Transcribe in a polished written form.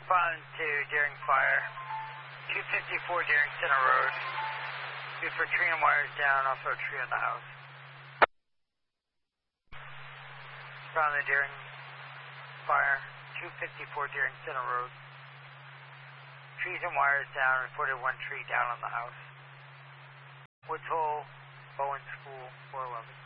Respond to Deering Fire. 254 Deering Center Road. Good for tree and wires down, also a tree on the house. Respond to Deering Fire. 254 Deering Center Road. Trees and wires down, reported one tree down on the house. Woods Hole, Bowen School, 411.